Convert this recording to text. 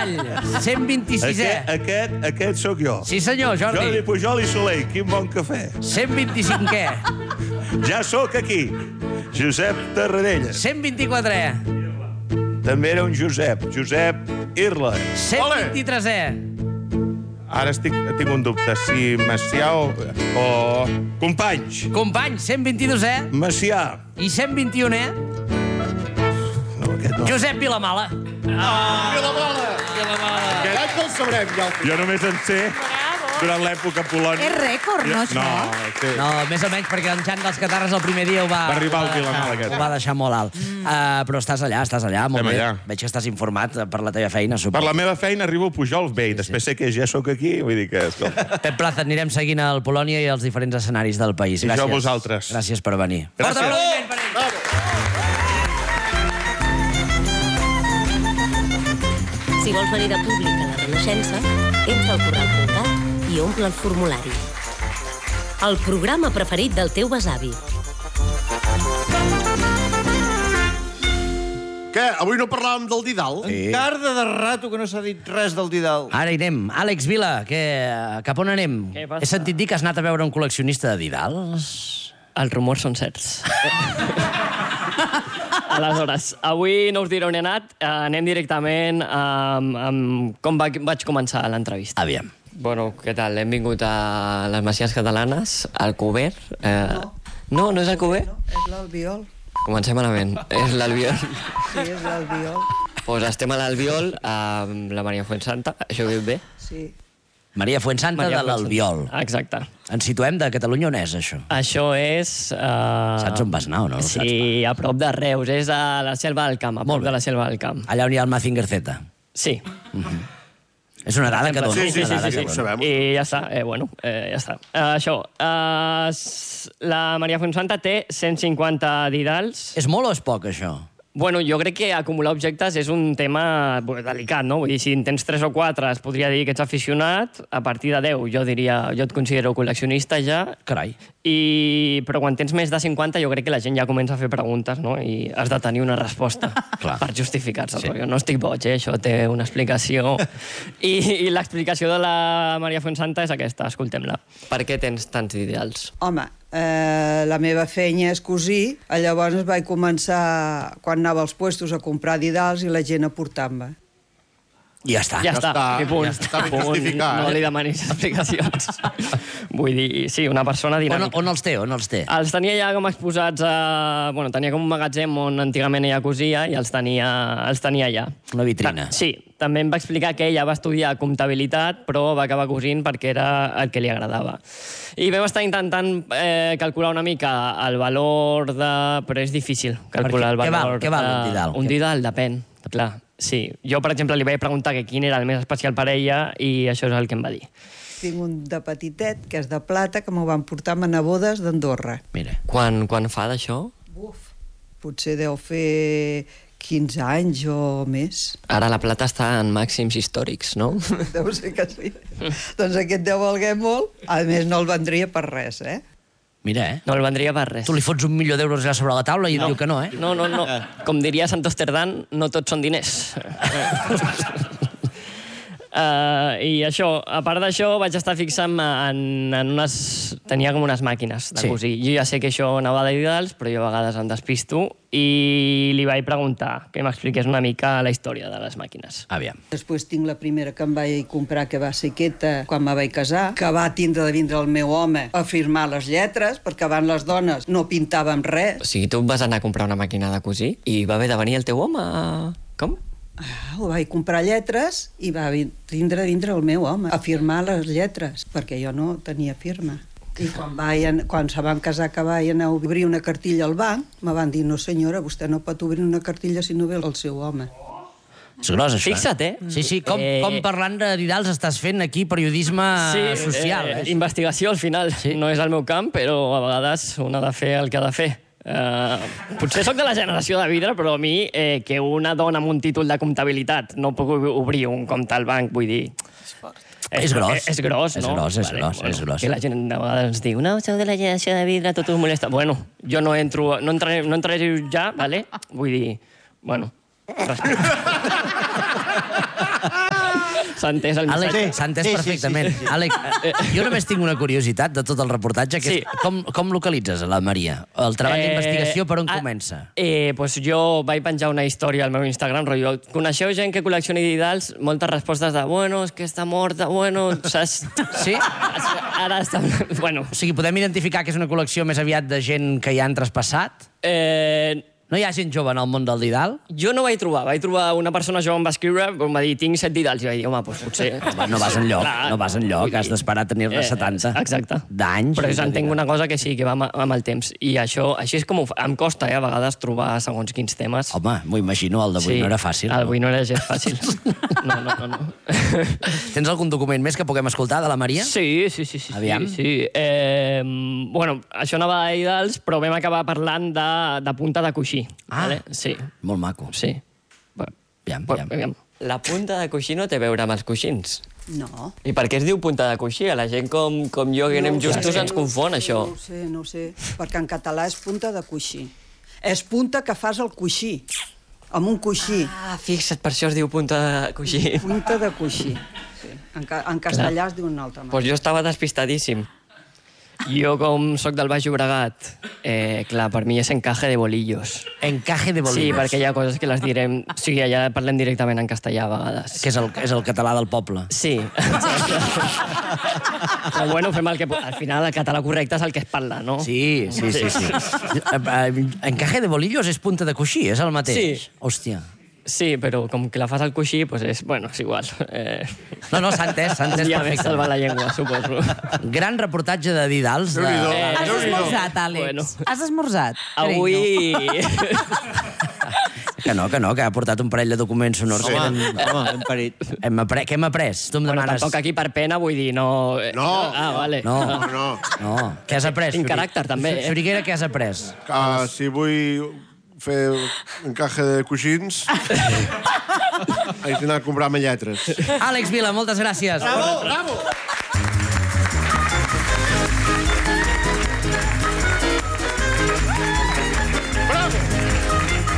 Maragall, 126è. Aquest sóc jo. Sí, senyor, Jordi. Jordi Pujol i Soler, quin bon cafè. 125è. Ja sóc aquí. Josep Tarradellas. 124è. També era un Josep Irla. 123è. Ara tinc un dubte, si Macià o... Companys. Company, 122è. Macià. I 121è. No, aquest no. Josep Vilamala. Vilamala! Aquest no el sabrem, ja. Jo només en sé durant l'època Polònia. És rècord, no, això? No, No, més o menys, perquè en Xan dels Catarres el primer dia ho va... Va arribar al Vilamala, aquest. Ho va deixar molt alt. Però estàs allà, molt Estem bé. allà. Veig que estàs informat per la teva feina, Per suposo. la meva feina arribo a Pujol bé, i després sé que ja sóc aquí, vull dir que... Escolta. Pep Plaza, anirem seguint el Polònia i els diferents escenaris del país. I Gràcies. jo a vosaltres. Gràcies per venir. Gràcies. Fort aplaudiment per ell. Si vols venir de públic a la Renaixença, entra al corral.cat i omple el formulari. El programa preferit del teu besavi. Què? Avui no parlàvem del Didal? Encara de rato que no s'ha dit res del Didal. Ara hi anem. Àlex Vila, cap on anem? Què passa? He sentit dir que has anat a veure un col·leccionista de Didals. Els rumors són certs. Aleshores, avui no us diré on he anat, anem directament amb com vaig començar l'entrevista. Aviam. Bueno, què tal? Hem vingut a les Masies Catalanes, al Cuber. No, no és el Cuber? No, és l'Albiol. Comencem malament. És l'Albiol. Sí, és l'Albiol. Doncs estem a l'Albiol, amb la Maria Fuensanta. Això ve bé? Sí. Maria Fuensanta de l'Albiol. Exacte. Ens situem de Catalunya, on és, això? Això és... Saps on vas anar o no? Sí, a prop de Reus. És a la Selva del Camp, a prop de la Selva del Camp. Allà on hi ha el Mazinger Z. Sí. És una dada que dona. Sí, ho sabem. I ja està, ja està. Això, la Maria Fuensanta té 150 didals. És molt o és poc, això? Bueno, jo crec que acumular objectes és un tema delicat, no? Vull dir, si en tens 3 o 4 es podria dir que ets aficionat, a partir de 10 jo diria, jo et considero col·leccionista ja. Carai. Però quan tens més de 50 jo crec que la gent ja comença a fer preguntes, no? I has de tenir una resposta per justificar-se. Sí. Jo no estic boig, això té una explicació. I l'explicació de la Maria Fuensanta és aquesta, escoltem-la. Per què tens tants ideals? Home, la meva feina és cosir, llavors vaig començar, quan anava als puestos, a comprar didals i la gent a portar-me. I ja està. Ja està, i punt. Ja està ben justificat. No li demanis explicacions. Vull dir, sí, una persona dinàmica. On els té? Els tenia ja com exposats a... Bueno, tenia com un magatzem on antigament ella cosia i els tenia allà. Una vitrina. Sí, també em va explicar que ella va estudiar comptabilitat, però va acabar cosint perquè era el que li agradava. I vam estar intentant calcular una mica el valor de... Però és difícil calcular el valor. Què val un didal? Un didal depèn, clar. Sí, jo, per exemple, li vaig preguntar que quin era el més especial per ella i això és el que em va dir. Tinc un de petitet, que és de plata, que m'ho van portar a nebodes d'Andorra. Mira. Quan fa d'això? Uf, potser deu fer 15 anys o més. Ara la plata està en màxims històrics, no? Deu ser que sí. Doncs aquest deu valer molt. A més, no el vendria per res, eh? Mira, No el vendria per res. Tu li fots $1.000.000 allà sobre la taula i diu que no, eh? No. Com diria Sant Osterdan, no tots són diners. I això, a part d'això, vaig estar fixant en unes... Tenia com unes màquines de cosir. Jo ja sé que això anava de didals, però jo a vegades em despisto i li vaig preguntar que m'expliqués una mica la història de les màquines. Aviam. Després tinc la primera que em vaig comprar, que va ser aquesta, quan me vaig casar, que va tindre de vindre el meu home a firmar les lletres, perquè abans les dones no pintàvem res. O sigui, tu vas anar a comprar una màquina de cosir i va haver de venir el teu home a... Com? Ho vaig comprar lletres i va tindre de vindre el meu home a firmar les lletres, perquè jo no tenia firma. I quan se van casar, que vaig anar a obrir una cartilla al banc, me van dir, no senyora, vostè no pot obrir una cartilla si no ve el seu home. És gros, això. Fixa't, eh? Sí, com parlant de didals estàs fent aquí periodisme social. Investigació, al final. No és el meu camp, però a vegades un ha de fer el que ha de fer. Potser sóc de la generació de vidre, però a mi que una dona amb un títol de comptabilitat no puc obrir un compte al banc, vull dir... És gros. És gros, no? És gros. Que la gent a vegades ens diu, no, sou de la generació de vidre, tot us molesta. Bueno, jo no entraré a jutjar, vale? Vull dir, bueno, respecte. S'ha entès el missatge. Àlex, s'ha entès perfectament. Àlex, jo només tinc una curiositat de tot el reportatge, que és com localitzes la Maria? El treball d'investigació per on comença? Pues jo vaig penjar una història al meu Instagram, rotllo, coneixeu gent que col·leccioni didals? Moltes respostes de, bueno, és que està morta, bueno, saps? Sí? Ara està... Bueno. O sigui, podem identificar que és una col·lecció més aviat de gent que hi han traspassat? No hi ha gent jove en el món del didal? Jo no vaig trobar una persona jove em va escriure, em va dir, tinc 7 didals, i vaig dir, home, doncs potser... No vas enlloc, has d'esperar a tenir-ne 70. Exacte. D'anys. Però jo entenc una cosa que sí, que va amb el temps. I això, així és com em costa, a vegades, trobar segons quins temes. Home, m'ho imagino, el d'avui no era fàcil. El d'avui no era gens fàcil. No. Tens algun document més que puguem escoltar de la Maria? Sí. Aviam. Sí. Bueno, això anava de didals, però vam acabar parlant de punta de coixí. Ah, vale? Sí. Molt maco. Sí. Aviam. La punta de coixí no té a veure amb els coixins. No. I per què es diu punta de coixí? A la gent com jo, que anem justos, ens confon, això. No ho sé, perquè en català és punta de coixí. És punta que fas el coixí, amb un coixí. Ah, fixa't, per això es diu punta de coixí. Punta de coixí. Sí. En castellà es diu una altra manera. Pues jo estava despistadíssim. Jo, com sóc del Baix Llobregat, clar, per mi és encaje de bolillos. Encaje de bolillos. Sí, perquè hi ha coses que les direm... O sigui, allà parlem directament en castellà a vegades. Que és el català del poble. Sí. Però bueno, fem el que... Al final, el català correcte és el que es parla, no? Sí. Encaje de bolillos és punta de coixí, és el mateix? Sí. Hòstia. Sí, però com que la fas al coixí, doncs és... Bueno, és igual. No, s'ha entès Ja m'he perfectament. salvat la llengua, suposo. Gran reportatge de didals. Has esmorzat, Àlex? Bueno. Has esmorzat? Avui... Que no, que ha portat un parell de documents sonors. Home, hem parit. Què hem après? Tu em Bueno, demanes... tampoc aquí per pena, vull dir, no... No. Ah, vale. No. Què has après? Tinc caràcter, també, Xuriguera, què has après? Si vull fer encaje de coixins, haig d'anar a comprar-me lletres. Àlex Vila, moltes gràcies. Bravo!